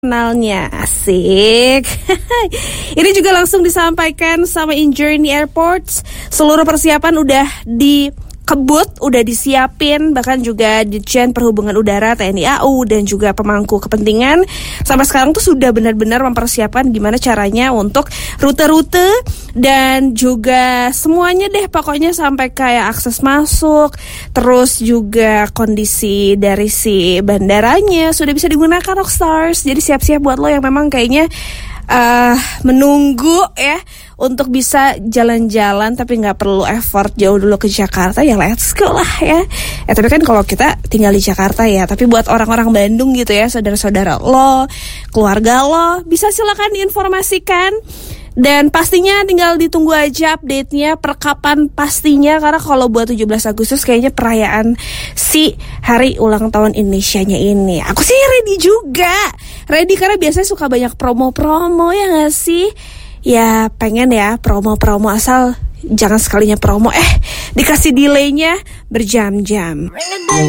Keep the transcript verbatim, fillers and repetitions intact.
Kenalnya asik. Ini juga langsung disampaikan sama InJourney Airports. Seluruh persiapan udah dikebut, udah disiapin. Bahkan juga Ditjen Perhubungan Udara, T N I A U, dan juga pemangku kepentingan sampai sekarang tuh sudah benar-benar mempersiapkan gimana caranya untuk rute-rute dan juga semuanya deh, pokoknya sampai kayak akses masuk, terus juga kondisi dari si bandaranya sudah bisa digunakan Rockstars. Jadi siap-siap buat lo yang memang kayaknya uh, menunggu ya untuk bisa jalan-jalan tapi nggak perlu effort jauh dulu ke Jakarta, ya let's go lah ya. Eh tapi kan kalau kita tinggal di Jakarta ya, tapi buat orang-orang Bandung gitu ya, saudara-saudara lo, keluarga lo, bisa silakan diinformasikan. Dan pastinya tinggal ditunggu aja update-nya per kapan pastinya, karena kalau buat tujuh belas Agustus kayaknya perayaan si hari ulang tahun Indonesianya ini. Aku sih ready juga. Ready karena biasanya suka banyak promo-promo, ya gak sih? Ya pengen ya promo-promo, asal jangan sekalinya promo eh dikasih delay-nya berjam-jam.